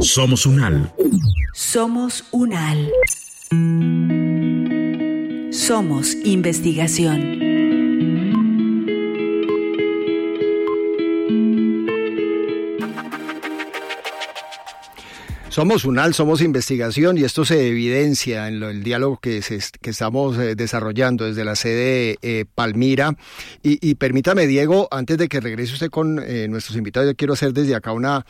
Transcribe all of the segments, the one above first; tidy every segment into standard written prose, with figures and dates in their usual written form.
Somos UNAL. Somos UNAL. Somos investigación. Somos UNAL, somos investigación, y esto se evidencia en el diálogo que estamos desarrollando desde la sede Palmira. Y permítame, Diego, antes de que regrese usted con nuestros invitados, yo quiero hacer desde acá una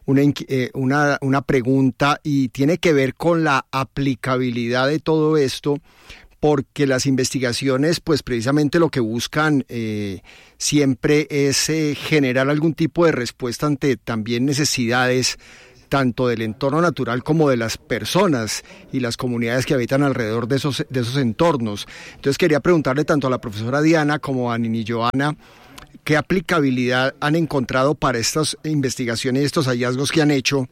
pregunta, y tiene que ver con la aplicabilidad de todo esto, porque las investigaciones, pues precisamente lo que buscan siempre es generar algún tipo de respuesta ante también necesidades tanto del entorno natural como de las personas y las comunidades que habitan alrededor de esos entornos. Entonces quería preguntarle tanto a la profesora Diana como a Nini Johanna, ¿qué aplicabilidad han encontrado para estas investigaciones y estos hallazgos que han hecho,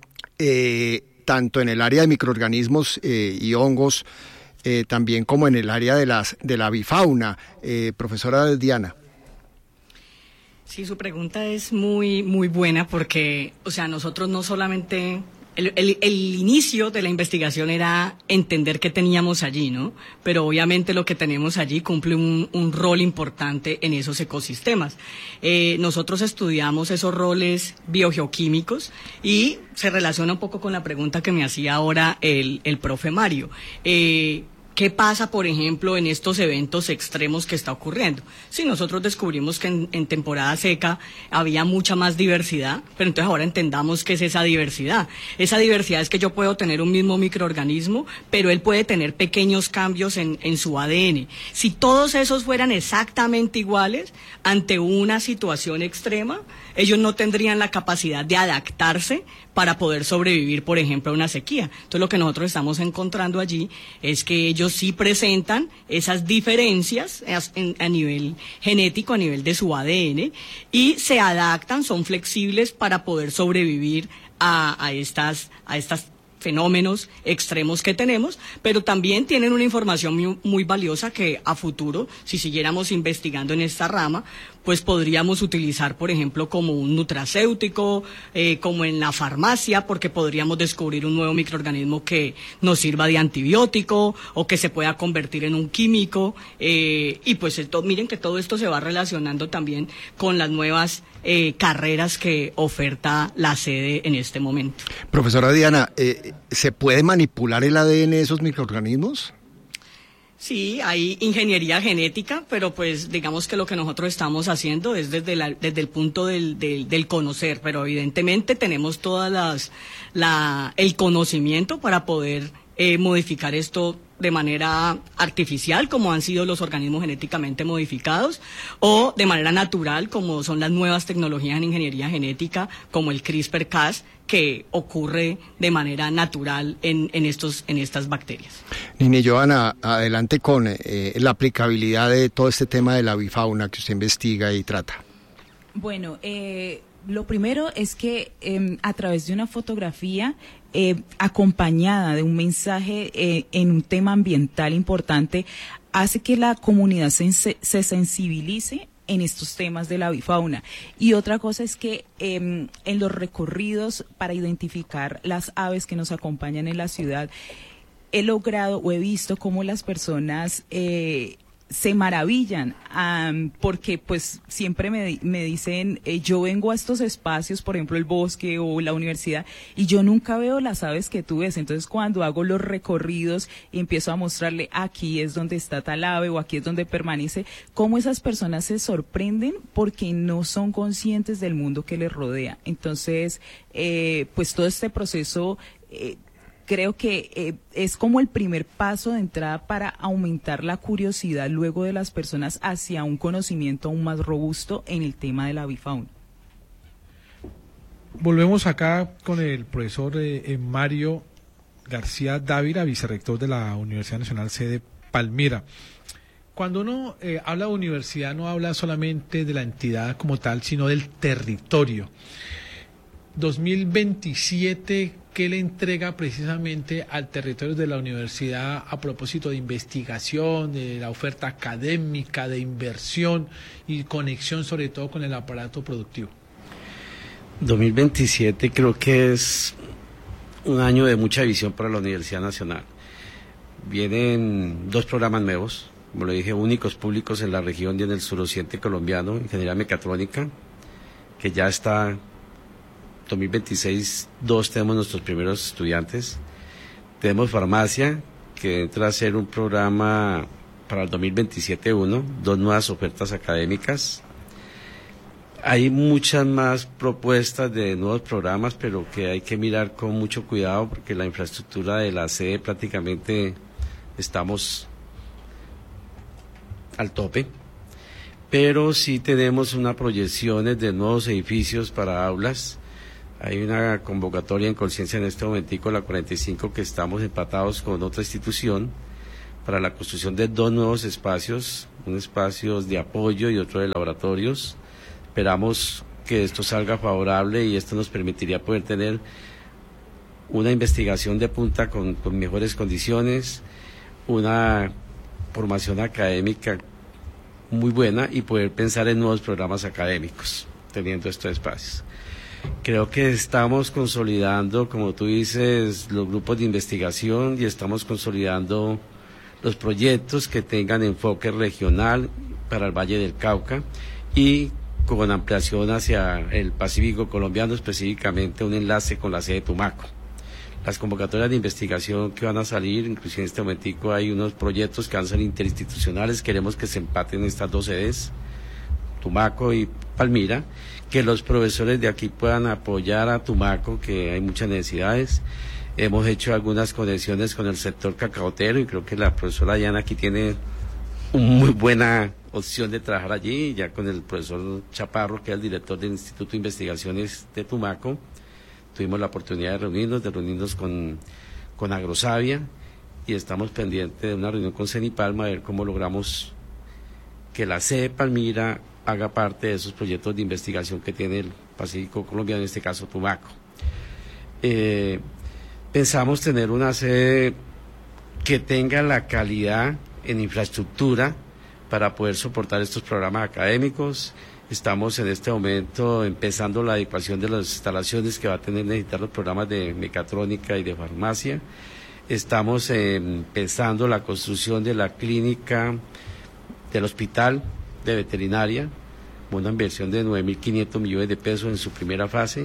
tanto en el área de microorganismos y hongos, también como en el área de la avifauna? Profesora Diana. Sí, su pregunta es muy, muy buena porque, o sea, nosotros no solamente... El inicio de la investigación era entender qué teníamos allí, ¿no? Pero obviamente lo que tenemos allí cumple un rol importante en esos ecosistemas. Nosotros estudiamos esos roles biogeoquímicos y se relaciona un poco con la pregunta que me hacía ahora el profe Mario. ¿Qué pasa, por ejemplo, en estos eventos extremos que está ocurriendo? Sí, nosotros descubrimos que en temporada seca había mucha más diversidad, pero entonces ahora entendamos qué es esa diversidad. Esa diversidad es que yo puedo tener un mismo microorganismo, pero él puede tener pequeños cambios en su ADN. Si todos esos fueran exactamente iguales, ante una situación extrema, ellos no tendrían la capacidad de adaptarse para poder sobrevivir, por ejemplo, a una sequía. Entonces, lo que nosotros estamos encontrando allí es que ellos sí presentan esas diferencias a nivel genético, a nivel de su ADN, y se adaptan, son flexibles para poder sobrevivir a estas fenómenos extremos que tenemos, pero también tienen una información muy, muy valiosa que a futuro, si siguiéramos investigando en esta rama, pues podríamos utilizar, por ejemplo, como un nutracéutico, como en la farmacia, porque podríamos descubrir un nuevo microorganismo que nos sirva de antibiótico o que se pueda convertir en un químico, y pues miren que todo esto se va relacionando también con las nuevas carreras que oferta la sede en este momento. Profesora Diana, ¿se puede manipular el ADN de esos microorganismos? Sí, hay ingeniería genética, pero pues digamos que lo que nosotros estamos haciendo es desde el punto del conocer, pero evidentemente tenemos todas el conocimiento para poder modificar esto de manera artificial, como han sido los organismos genéticamente modificados, o de manera natural, como son las nuevas tecnologías en ingeniería genética, como el CRISPR-Cas, que ocurre de manera natural en estas bacterias. Nini Johanna, adelante con la aplicabilidad de todo este tema de la avifauna que usted investiga y trata. Bueno, lo primero es que a través de una fotografía acompañada de un mensaje en un tema ambiental importante, hace que la comunidad se sensibilice en estos temas de la avifauna. Y otra cosa es que en los recorridos para identificar las aves que nos acompañan en la ciudad, he logrado o he visto cómo las personas se maravillan, porque pues siempre me dicen, yo vengo a estos espacios, por ejemplo el bosque o la universidad, y yo nunca veo las aves que tú ves. Entonces cuando hago los recorridos y empiezo a mostrarle, aquí es donde está tal ave o aquí es donde permanece, cómo esas personas se sorprenden porque no son conscientes del mundo que les rodea. Entonces pues todo este proceso creo que es como el primer paso de entrada para aumentar la curiosidad luego de las personas hacia un conocimiento aún más robusto en el tema de la avifauna. Volvemos acá con el profesor Mario García Dávila, vicerrector de la Universidad Nacional Sede Palmira. Cuando uno habla de universidad, no habla solamente de la entidad como tal, sino del territorio. 2027, ¿qué le entrega precisamente al territorio de la universidad a propósito de investigación, de la oferta académica, de inversión y conexión sobre todo con el aparato productivo? 2027 creo que es un año de mucha visión para la Universidad Nacional. Vienen 2 programas nuevos, como le dije, únicos públicos en la región y en el suroccidente colombiano, Ingeniería Mecatrónica, que ya está, 2026, 2 tenemos nuestros primeros estudiantes. Tenemos Farmacia, que entra a ser un programa para el 2027, 2 nuevas ofertas académicas. Hay muchas más propuestas de nuevos programas, pero que hay que mirar con mucho cuidado porque la infraestructura de la sede prácticamente estamos al tope. Pero sí tenemos unas proyecciones de nuevos edificios para aulas. Hay una convocatoria en Conciencia en este momentico, la 45, que estamos empatados con otra institución para la construcción de 2 nuevos espacios, un espacio de apoyo y otro de laboratorios. Esperamos que esto salga favorable y esto nos permitiría poder tener una investigación de punta con mejores condiciones, una formación académica muy buena y poder pensar en nuevos programas académicos teniendo estos espacios. Creo que estamos consolidando, como tú dices, los grupos de investigación y estamos consolidando los proyectos que tengan enfoque regional para el Valle del Cauca y con ampliación hacia el Pacífico colombiano, específicamente un enlace con la sede de Tumaco. Las convocatorias de investigación que van a salir, inclusive en este momentico hay unos proyectos que van a ser interinstitucionales, queremos que se empaten estas 2 sedes, Tumaco y Palmira, que los profesores de aquí puedan apoyar a Tumaco, que hay muchas necesidades. Hemos hecho algunas conexiones con el sector cacaotero y creo que la profesora Diana aquí tiene una muy buena opción de trabajar allí, ya con el profesor Chaparro, que es el director del Instituto de Investigaciones de Tumaco. Tuvimos la oportunidad de reunirnos con Agrosavia y estamos pendientes de una reunión con Cenipalma a ver cómo logramos que la sede de Palmira haga parte de esos proyectos de investigación que tiene el Pacífico colombiano, en este caso Tumaco. Pensamos tener una sede que tenga la calidad en infraestructura para poder soportar estos programas académicos. Estamos en este momento empezando la adecuación de las instalaciones que va a necesitar los programas de mecatrónica y de farmacia. Estamos empezando la construcción de la clínica del hospital de veterinaria, una inversión de 9.500 millones de pesos en su primera fase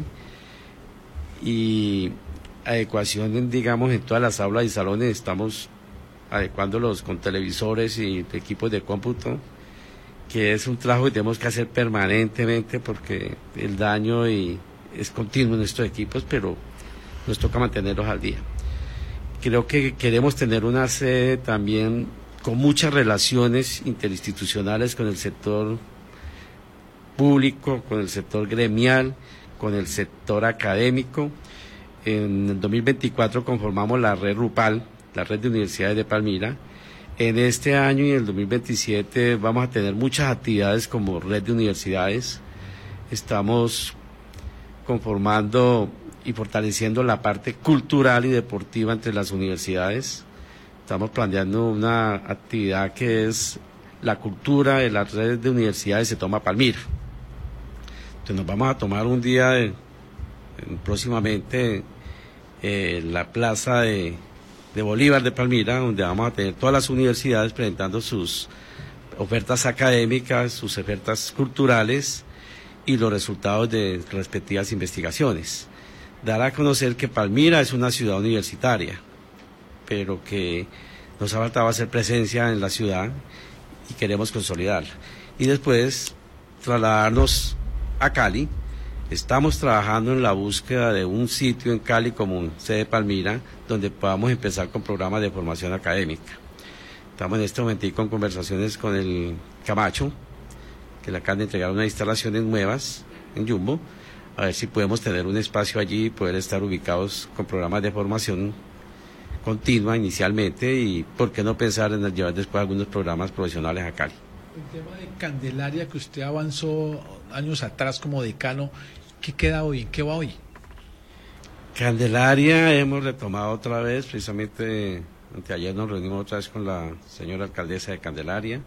y adecuación, digamos, en todas las aulas y salones. Estamos adecuándolos con televisores y equipos de cómputo, que es un trabajo que tenemos que hacer permanentemente porque el daño es continuo en estos equipos, pero nos toca mantenerlos al día. Creo que queremos tener una sede también con muchas relaciones interinstitucionales con el sector público, con el sector gremial, con el sector académico. En el 2024 conformamos la red RUPAL, la red de universidades de Palmira. En este año y en el 2027 vamos a tener muchas actividades como red de universidades. Estamos conformando y fortaleciendo la parte cultural y deportiva entre las universidades. Estamos planeando una actividad que es la cultura de las redes de universidades se toma Palmira. Entonces nos vamos a tomar un día próximamente la plaza de Bolívar de Palmira, donde vamos a tener todas las universidades presentando sus ofertas académicas, sus ofertas culturales y los resultados de respectivas investigaciones. Dar a conocer que Palmira es una ciudad universitaria, pero que nos ha faltado hacer presencia en la ciudad y queremos consolidarla. Y después trasladarnos a Cali. Estamos trabajando en la búsqueda de un sitio en Cali como sede de Palmira, donde podamos empezar con programas de formación académica. Estamos en este momento con conversaciones con el Camacho, que le acaban de entregar unas instalaciones nuevas en Jumbo, a ver si podemos tener un espacio allí y poder estar ubicados con programas de formación continua inicialmente y por qué no pensar en llevar después algunos programas profesionales a Cali. El tema de Candelaria que usted avanzó años atrás como decano, ¿qué queda hoy? ¿En qué va hoy? Candelaria hemos retomado otra vez, precisamente anteayer nos reunimos otra vez con la señora alcaldesa de Candelaria.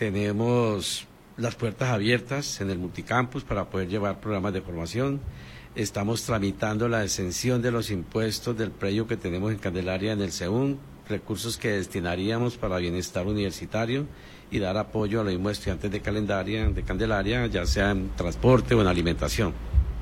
Tenemos las puertas abiertas en el multicampus para poder llevar programas de formación. Estamos tramitando la exención de los impuestos del predio que tenemos en Candelaria en el SEUN, recursos que destinaríamos para bienestar universitario y dar apoyo a los mismos estudiantes de Candelaria, ya sea en transporte o en alimentación.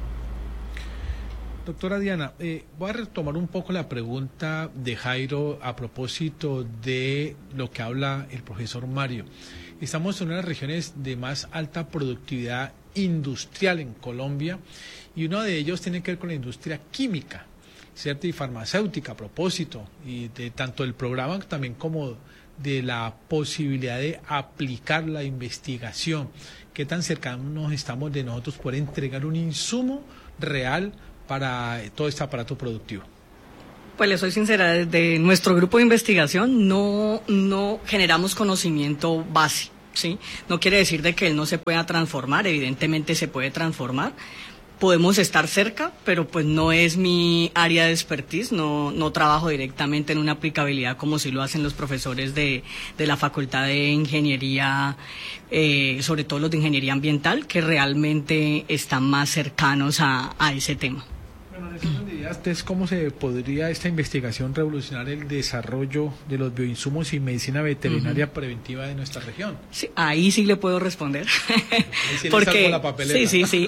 Doctora Diana, voy a retomar un poco la pregunta de Jairo a propósito de lo que habla el profesor Mario. Estamos en una de las regiones de más alta productividad industrial en Colombia y uno de ellos tiene que ver con la industria química, ¿cierto? Y farmacéutica a propósito, y de tanto el programa también como de la posibilidad de aplicar la investigación. ¿Qué tan cercanos estamos de nosotros poder entregar un insumo real para todo este aparato productivo? Pues le soy sincera, desde nuestro grupo de investigación no generamos conocimiento base, ¿sí? No quiere decir de que él no se pueda transformar, evidentemente se puede transformar. Podemos estar cerca, pero pues no es mi área de expertise, no trabajo directamente en una aplicabilidad como si lo hacen los profesores de la Facultad de Ingeniería, sobre todo los de Ingeniería Ambiental, que realmente están más cercanos a ese tema. Bueno, en esas medidas, ¿cómo se podría esta investigación revolucionar el desarrollo de los bioinsumos y medicina veterinaria preventiva de nuestra región? Sí, ahí sí le puedo responder. Ahí sí porque le la papeleta. Sí.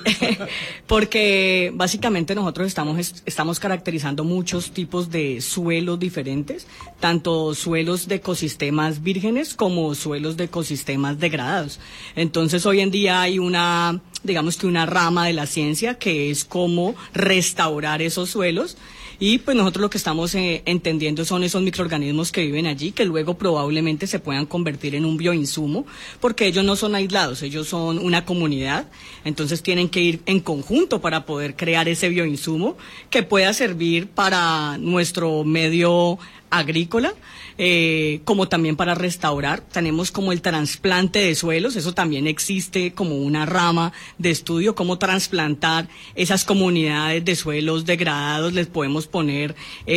Porque básicamente nosotros estamos caracterizando muchos tipos de suelos diferentes, tanto suelos de ecosistemas vírgenes como suelos de ecosistemas degradados. Entonces hoy en día hay digamos que una rama de la ciencia que es cómo restaurar esos suelos, y pues nosotros lo que estamos entendiendo son esos microorganismos que viven allí, que luego probablemente se puedan convertir en un bioinsumo, porque ellos no son aislados, ellos son una comunidad, entonces tienen que ir en conjunto para poder crear ese bioinsumo que pueda servir para nuestro medio agrícola, como también para restaurar. Tenemos como el trasplante de suelos, eso también existe como una rama de estudio, cómo trasplantar esas comunidades de suelos degradados, les podemos poner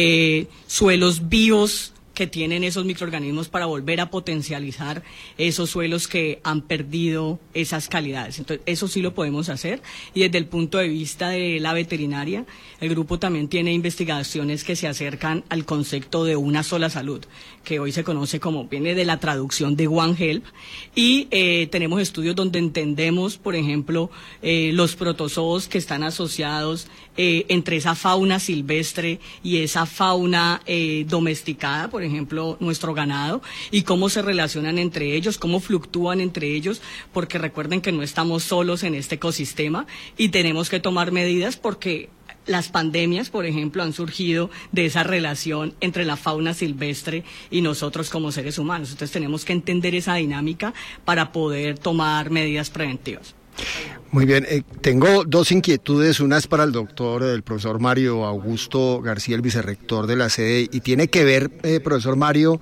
suelos vivos que tienen esos microorganismos para volver a potencializar esos suelos que han perdido esas calidades. Entonces, eso sí lo podemos hacer, y desde el punto de vista de la veterinaria, el grupo también tiene investigaciones que se acercan al concepto de una sola salud, que hoy se conoce como, viene de la traducción de One Health, y tenemos estudios donde entendemos, por ejemplo, los protozoos que están asociados entre esa fauna silvestre y esa fauna domesticada, por ejemplo, nuestro ganado, y cómo se relacionan entre ellos, cómo fluctúan entre ellos, porque recuerden que no estamos solos en este ecosistema y tenemos que tomar medidas porque las pandemias, por ejemplo, han surgido de esa relación entre la fauna silvestre y nosotros como seres humanos. Entonces tenemos que entender esa dinámica para poder tomar medidas preventivas. Muy bien, tengo dos inquietudes, una es para el profesor Mario Augusto García, el vicerrector de la sede, y tiene que ver, profesor Mario,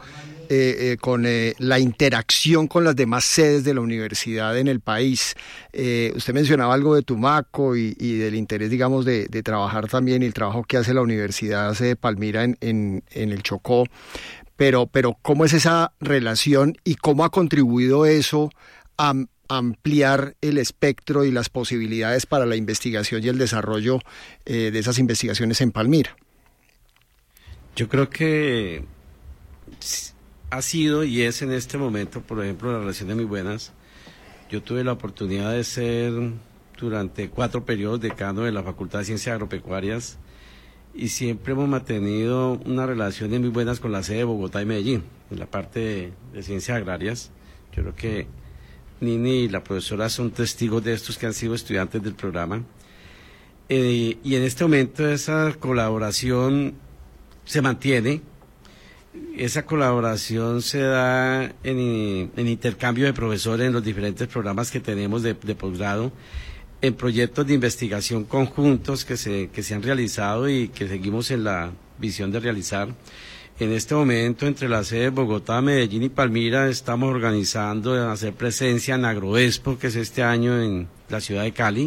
con la interacción con las demás sedes de la universidad en el país. Usted mencionaba algo de Tumaco y del interés, digamos, de trabajar también, y el trabajo que hace la Universidad de Palmira en el Chocó, pero ¿cómo es esa relación y cómo ha contribuido eso a ampliar el espectro y las posibilidades para la investigación y el desarrollo de esas investigaciones en Palmira? Yo creo que ha sido y es en este momento, por ejemplo, la relación de Muy Buenas. Yo tuve la oportunidad de ser durante 4 periodos decano de la Facultad de Ciencias Agropecuarias, y siempre hemos mantenido una relación de Muy Buenas con la sede de Bogotá y Medellín, en la parte de Ciencias Agrarias. Yo creo que Nini y la profesora son testigos de estos que han sido estudiantes del programa. Y en este momento esa colaboración se mantiene. Esa colaboración se da en intercambio de profesores en los diferentes programas que tenemos de posgrado, en proyectos de investigación conjuntos que se han realizado y que seguimos en la visión de realizar. En este momento, entre las sedes Bogotá, Medellín y Palmira, estamos organizando hacer presencia en Agroexpo, que es este año en la ciudad de Cali.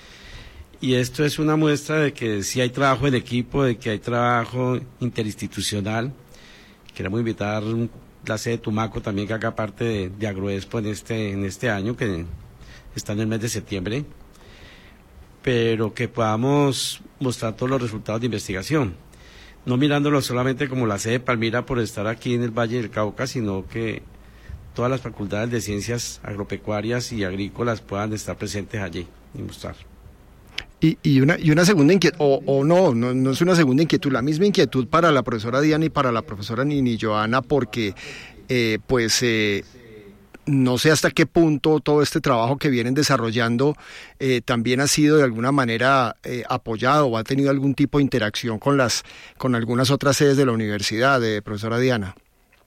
Y esto es una muestra de que sí hay trabajo en equipo, de que hay trabajo interinstitucional. Queremos invitar la sede de Tumaco también, que haga parte de Agroexpo en este año, que está en el mes de septiembre. pero que podamos mostrar todos los resultados de investigación, no mirándolo solamente como la sede de Palmira por estar aquí en el Valle del Cauca, sino que todas las facultades de ciencias agropecuarias y agrícolas puedan estar presentes allí y mostrar. Y una segunda inquietud, no es una segunda inquietud, la misma inquietud para la profesora Diana y para la profesora Nini Johanna, porque no sé hasta qué punto todo este trabajo que vienen desarrollando también ha sido de alguna manera apoyado o ha tenido algún tipo de interacción con algunas otras sedes de la universidad, profesora Diana.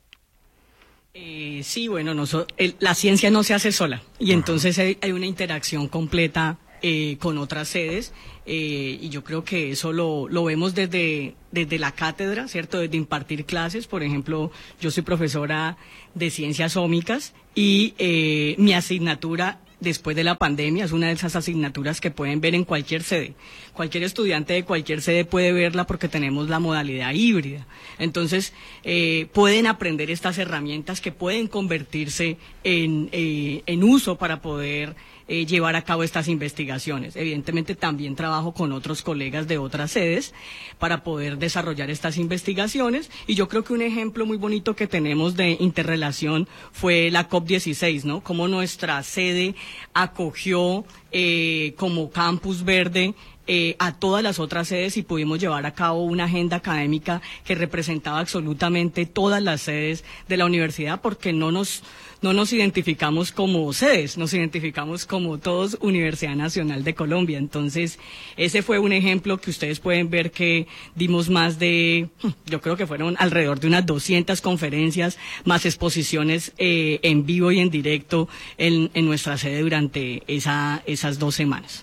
Sí, bueno, la ciencia no se hace sola y entonces hay una interacción completa con otras sedes y yo creo que eso lo vemos desde la cátedra, ¿cierto? Desde impartir clases. Por ejemplo, yo soy profesora de ciencias ómicas y mi asignatura después de la pandemia es una de esas asignaturas que pueden ver en cualquier sede. Cualquier estudiante de cualquier sede puede verla porque tenemos la modalidad híbrida. Entonces, pueden aprender estas herramientas que pueden convertirse en uso para poder llevar a cabo estas investigaciones. Evidentemente también trabajo con otros colegas de otras sedes para poder desarrollar estas investigaciones y yo creo que un ejemplo muy bonito que tenemos de interrelación fue la COP16, ¿no? Cómo nuestra sede acogió como campus verde a todas las otras sedes y pudimos llevar a cabo una agenda académica que representaba absolutamente todas las sedes de la universidad porque no nos identificamos como sedes, nos identificamos como todos Universidad Nacional de Colombia. Entonces, ese fue un ejemplo que ustedes pueden ver que dimos yo creo que fueron alrededor de unas 200 conferencias, más exposiciones en vivo y en directo en nuestra sede durante esas 2 semanas.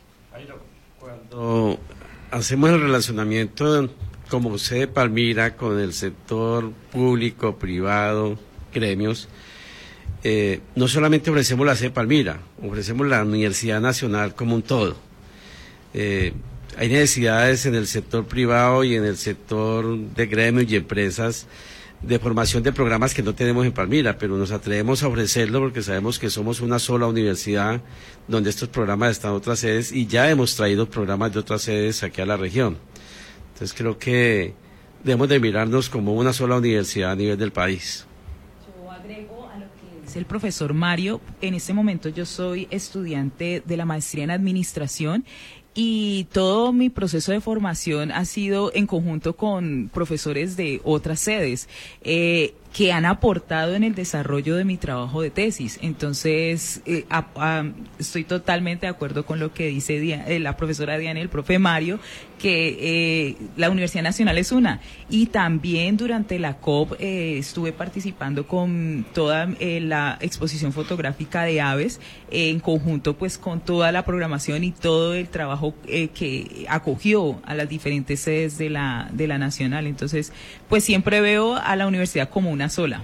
Cuando hacemos el relacionamiento como sede Palmira con el sector público, privado, gremios, no solamente ofrecemos la sede Palmira, ofrecemos la Universidad Nacional como un todo. Hay necesidades en el sector privado y en el sector de gremios y empresas de formación de programas que no tenemos en Palmira, pero nos atrevemos a ofrecerlo porque sabemos que somos una sola universidad donde estos programas están en otras sedes y ya hemos traído programas de otras sedes aquí a la región. Entonces creo que debemos de mirarnos como una sola universidad a nivel del país. Yo agrego a lo que dice el profesor Mario. En este momento yo soy estudiante de la maestría en administración y todo mi proceso de formación ha sido en conjunto con profesores de otras sedes que han aportado en el desarrollo de mi trabajo de tesis. Entonces, estoy totalmente de acuerdo con lo que dice la profesora Diana y el profe Mario, que la Universidad Nacional es una. Y también durante la COP estuve participando con toda la exposición fotográfica de aves, en conjunto pues con toda la programación y todo el trabajo que acogió a las diferentes sedes de la Nacional. Entonces, pues siempre veo a la universidad como una sola.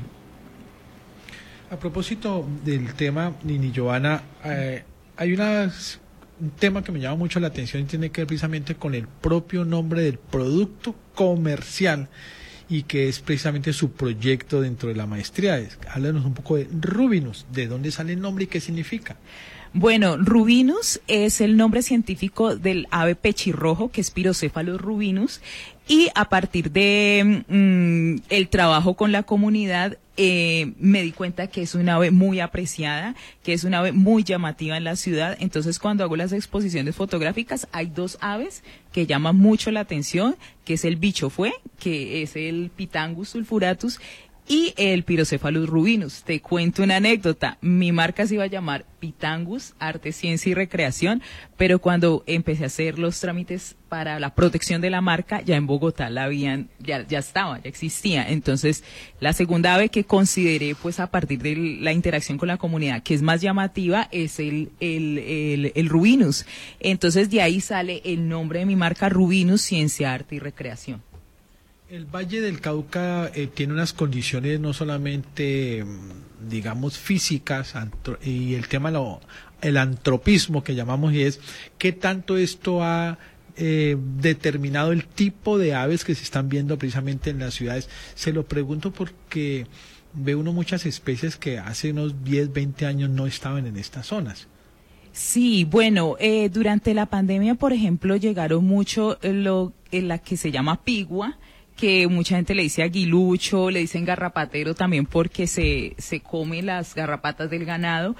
A propósito del tema, Nini Johanna, hay un tema que me llama mucho la atención y tiene que ver precisamente con el propio nombre del producto comercial y que es precisamente su proyecto dentro de la maestría. Háblanos un poco de Rubinus, ¿de dónde sale el nombre y qué significa? Bueno, Rubinus es el nombre científico del ave pechirrojo, que es Pyrocephalus rubinus, y a partir de el trabajo con la comunidad me di cuenta que es una ave muy apreciada, que es una ave muy llamativa en la ciudad. Entonces, cuando hago las exposiciones fotográficas, hay 2 aves que llaman mucho la atención, que es el bichofué, que es el Pitangus sulfuratus, y el Pyrocephalus rubinus. Te cuento una anécdota. Mi marca se iba a llamar Pitangus, Arte, Ciencia y Recreación, pero cuando empecé a hacer los trámites para la protección de la marca, ya en Bogotá la habían, ya existía. Entonces, la segunda ave que consideré, pues a partir de la interacción con la comunidad, que es más llamativa, es el Rubinus. Entonces, de ahí sale el nombre de mi marca, Rubinus, Ciencia, Arte y Recreación. El Valle del Cauca tiene unas condiciones no solamente, digamos, físicas, y el tema, el antropismo que llamamos, y es qué tanto esto ha determinado el tipo de aves que se están viendo precisamente en las ciudades. Se lo pregunto porque ve uno muchas especies que hace unos 10, 20 años no estaban en estas zonas. Sí, bueno, durante la pandemia, por ejemplo, llegaron mucho la que se llama pigua, que mucha gente le dice aguilucho, le dicen garrapatero también porque se come las garrapatas del ganado.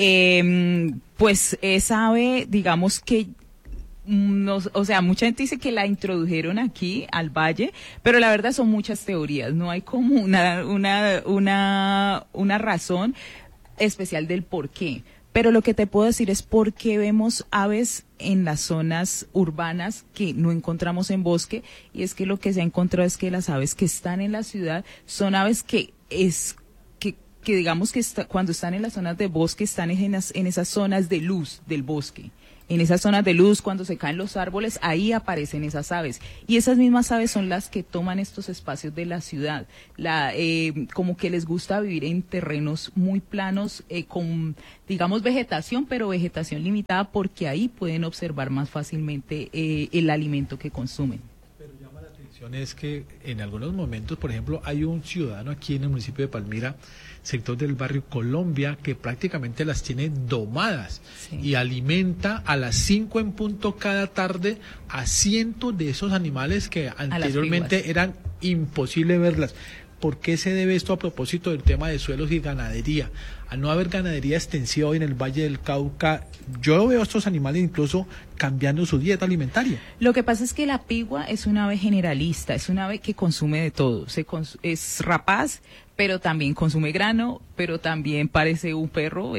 Pues esa ave, digamos que o sea, mucha gente dice que la introdujeron aquí al valle, pero la verdad son muchas teorías, no hay como una razón especial del por qué. Pero lo que te puedo decir es por qué vemos aves en las zonas urbanas que no encontramos en bosque, y es que lo que se ha encontrado es que las aves que están en la ciudad son aves que digamos que cuando están en las zonas de bosque están en esas zonas de luz del bosque. En esas zonas de luz, cuando se caen los árboles, ahí aparecen esas aves. Y esas mismas aves son las que toman estos espacios de la ciudad. Como que les gusta vivir en terrenos muy planos, con, digamos, vegetación, pero vegetación limitada, porque ahí pueden observar más fácilmente el alimento que consumen. Pero llama la atención es que en algunos momentos, por ejemplo, hay un ciudadano aquí en el municipio de Palmira, sector del barrio Colombia, que prácticamente las tiene domadas, sí, y alimenta a las 5 en punto cada tarde a cientos de esos animales que anteriormente eran imposible verlas. ¿Por qué se debe esto a propósito del tema de suelos y ganadería? Al no haber ganadería extensiva hoy en el Valle del Cauca, yo veo a estos animales incluso cambiando su dieta alimentaria. Lo que pasa es que la pigua es una ave generalista, es una ave que consume de todo. Es rapaz, pero también consume grano, pero también parece un perro,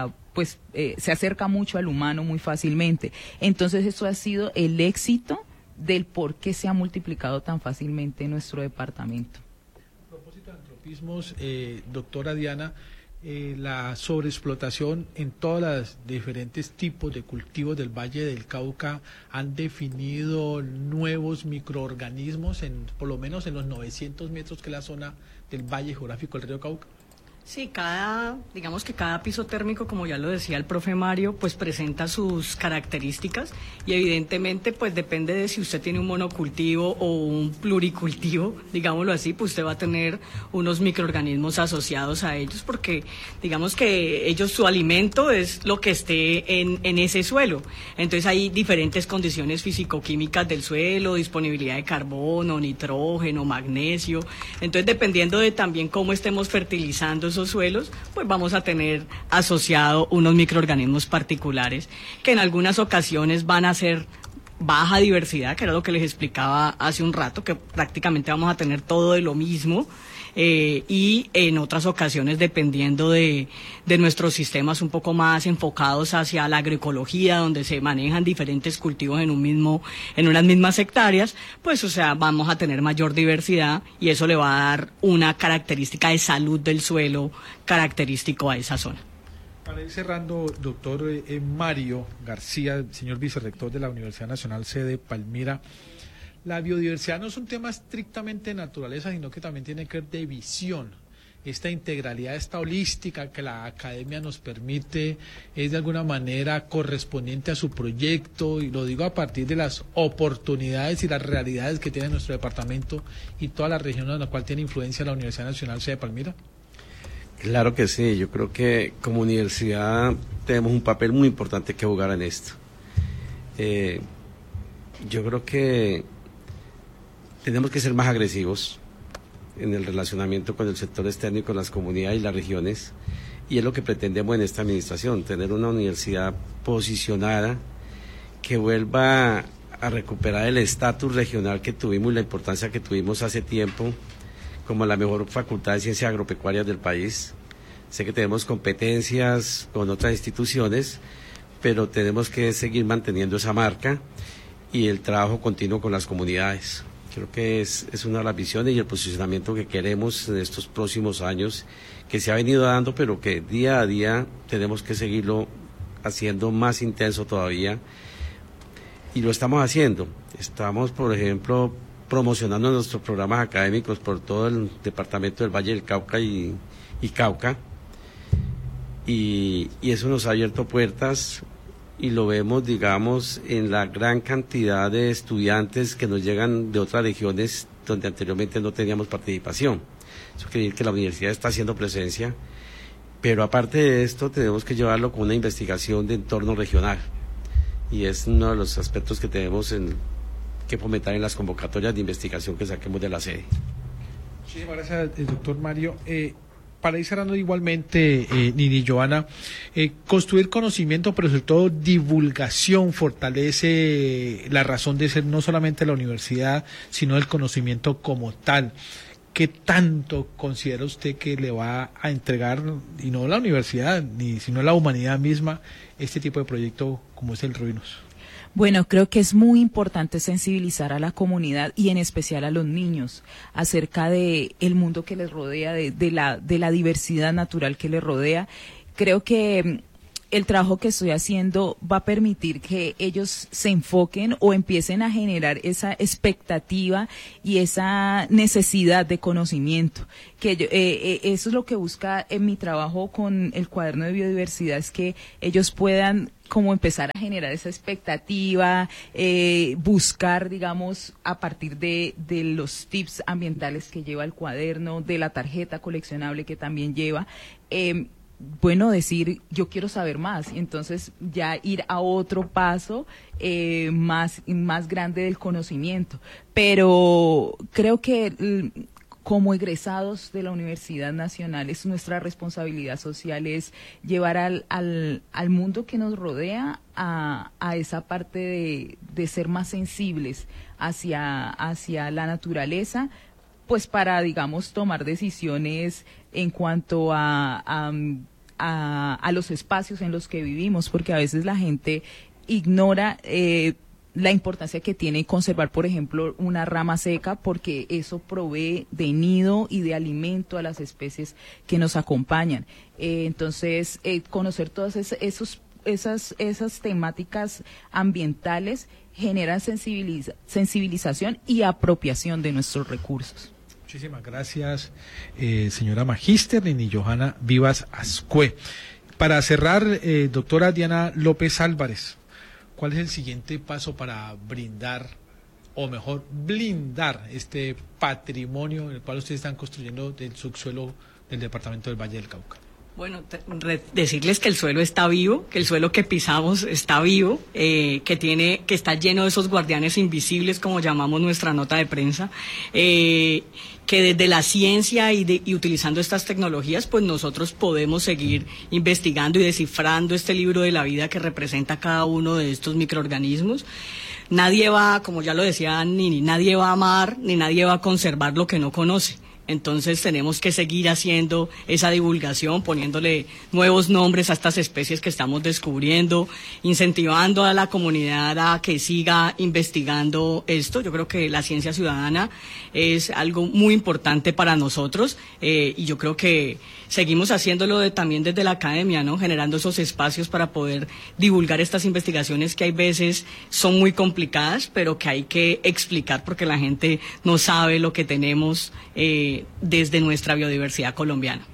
se acerca mucho al humano muy fácilmente. Entonces eso ha sido el éxito del por qué se ha multiplicado tan fácilmente en nuestro departamento. A propósito de antropismos, doctora Diana, la sobreexplotación en todos los diferentes tipos de cultivos del Valle del Cauca han definido nuevos microorganismos, por lo menos en los 900 metros que es la zona del Valle Geográfico del Río Cauca. Sí, digamos que cada piso térmico, como ya lo decía el profe Mario, pues presenta sus características y evidentemente pues depende de si usted tiene un monocultivo o un pluricultivo, digámoslo así, pues usted va a tener unos microorganismos asociados a ellos porque digamos que su alimento es lo que esté en ese suelo. Entonces hay diferentes condiciones físico-químicas del suelo, disponibilidad de carbono, nitrógeno, magnesio. Entonces dependiendo de también cómo estemos fertilizando esos suelos, pues vamos a tener asociado unos microorganismos particulares que en algunas ocasiones van a ser baja diversidad, que era lo que les explicaba hace un rato, que prácticamente vamos a tener todo de lo mismo, y en otras ocasiones, dependiendo de nuestros sistemas un poco más enfocados hacia la agroecología, donde se manejan diferentes cultivos en unas mismas hectáreas, pues vamos a tener mayor diversidad y eso le va a dar una característica de salud del suelo característico a esa zona. Para ir cerrando, doctor Mario García, señor vicerrector de la Universidad Nacional sede Palmira, la biodiversidad no es un tema estrictamente de naturaleza, sino que también tiene que ver de visión. Esta integralidad, esta holística que la academia nos permite, es de alguna manera correspondiente a su proyecto, y lo digo a partir de las oportunidades y las realidades que tiene nuestro departamento y toda la región en la cual tiene influencia la Universidad Nacional sede Palmira. Claro que sí, yo creo que como universidad tenemos un papel muy importante que jugar en esto. Yo creo que tenemos que ser más agresivos en el relacionamiento con el sector externo y con las comunidades y las regiones, y es lo que pretendemos en esta administración, tener una universidad posicionada que vuelva a recuperar el estatus regional que tuvimos y la importancia que tuvimos hace tiempo como la mejor facultad de ciencias agropecuarias del país. Sé que tenemos competencias con otras instituciones, pero tenemos que seguir manteniendo esa marca y el trabajo continuo con las comunidades. Creo que es una de las visiones y el posicionamiento que queremos en estos próximos años, que se ha venido dando, pero que día a día tenemos que seguirlo haciendo más intenso todavía. Y lo estamos haciendo. Estamos, por ejemplo, promocionando nuestros programas académicos por todo el departamento del Valle del Cauca y Cauca. Y eso nos ha abierto puertas. Y lo vemos, digamos, en la gran cantidad de estudiantes que nos llegan de otras regiones donde anteriormente no teníamos participación. Eso quiere decir que la universidad está haciendo presencia Pero aparte de esto, tenemos que llevarlo con una investigación de entorno regional. Y es uno de los aspectos que tenemos que fomentar en las convocatorias de investigación que saquemos de la sede. Muchísimas gracias, doctor Mario. Para ir cerrando igualmente, Nini y Johanna, construir conocimiento, pero sobre todo divulgación, fortalece la razón de ser no solamente la universidad, sino el conocimiento como tal. ¿Qué tanto considera usted que le va a entregar, y no la universidad, sino la humanidad misma, este tipo de proyecto como es el Ruinos? Bueno, creo que es muy importante sensibilizar a la comunidad y en especial a los niños acerca de el mundo que les rodea, de la diversidad natural que les rodea. Creo que el trabajo que estoy haciendo va a permitir que ellos se enfoquen o empiecen a generar esa expectativa y esa necesidad de conocimiento. Eso es lo que busca en mi trabajo con el cuaderno de biodiversidad, es que ellos puedan como empezar a generar esa expectativa, buscar, digamos, a partir de los tips ambientales que lleva el cuaderno, de la tarjeta coleccionable que también lleva, bueno, decir, yo quiero saber más, y entonces ya ir a otro paso más grande del conocimiento. Pero creo que como egresados de la Universidad Nacional, es nuestra responsabilidad social, es llevar al mundo que nos rodea a esa parte de ser más sensibles hacia la naturaleza, pues para, digamos, tomar decisiones en cuanto a los espacios en los que vivimos, porque a veces la gente ignora la importancia que tiene conservar, por ejemplo, una rama seca, porque eso provee de nido y de alimento a las especies que nos acompañan. Entonces, conocer todas esas temáticas ambientales generan sensibilización y apropiación de nuestros recursos. Muchísimas gracias, señora Magíster Nini Johanna Vivas Ascue. Para cerrar, doctora Diana López Álvarez, ¿cuál es el siguiente paso para brindar, o mejor, blindar este patrimonio en el cual ustedes están construyendo del subsuelo del departamento del Valle del Cauca? Bueno, decirles que el suelo está vivo, que el suelo que pisamos está vivo, que está lleno de esos guardianes invisibles, como llamamos nuestra nota de prensa, que desde la ciencia y utilizando estas tecnologías, pues nosotros podemos seguir investigando y descifrando este libro de la vida que representa cada uno de estos microorganismos. Nadie va, como ya lo decía Nini, nadie va a amar ni nadie va a conservar lo que no conoce. Entonces tenemos que seguir haciendo esa divulgación, poniéndole nuevos nombres a estas especies que estamos descubriendo, incentivando a la comunidad a que siga investigando esto. Yo creo que la ciencia ciudadana es algo muy importante para nosotros, y yo creo que seguimos haciéndolo también desde la academia, ¿no? Generando esos espacios para poder divulgar estas investigaciones que hay veces son muy complicadas, pero que hay que explicar porque la gente no sabe lo que tenemos desde nuestra biodiversidad colombiana.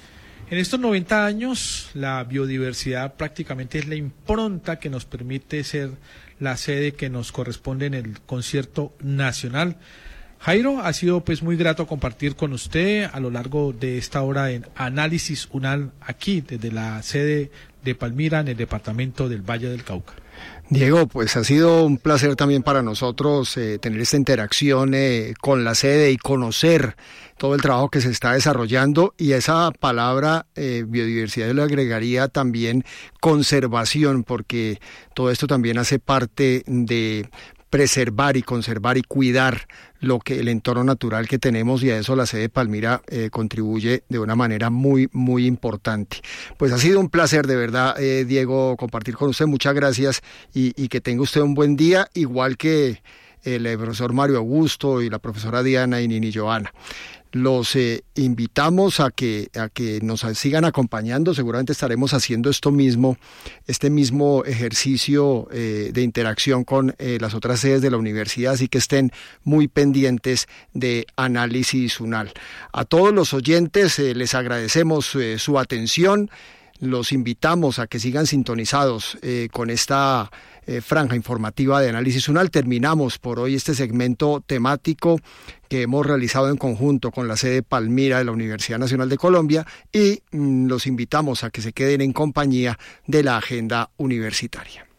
En estos 90 años, la biodiversidad prácticamente es la impronta que nos permite ser la sede que nos corresponde en el concierto nacional. Jairo, ha sido pues muy grato compartir con usted a lo largo de esta hora en Análisis UNAL, aquí desde la sede de Palmira, en el departamento del Valle del Cauca. Diego, pues ha sido un placer también para nosotros tener esta interacción con la sede y conocer todo el trabajo que se está desarrollando, y esa palabra biodiversidad yo le agregaría también conservación, porque todo esto también hace parte de preservar y conservar y cuidar el entorno natural que tenemos, y a eso la sede de Palmira contribuye de una manera muy, muy importante. Pues ha sido un placer, de verdad, Diego, compartir con usted. Muchas gracias y que tenga usted un buen día, igual que el profesor Mario Augusto y la profesora Diana y Nini Johanna. Los invitamos a que nos sigan acompañando. Seguramente estaremos haciendo este mismo ejercicio de interacción con las otras sedes de la universidad, así que estén muy pendientes de Análisis UNAL. A todos los oyentes les agradecemos su atención. Los invitamos a que sigan sintonizados con esta franja informativa de Análisis UNAL. Terminamos por hoy este segmento temático que hemos realizado en conjunto con la sede Palmira de la Universidad Nacional de Colombia y los invitamos a que se queden en compañía de la agenda universitaria.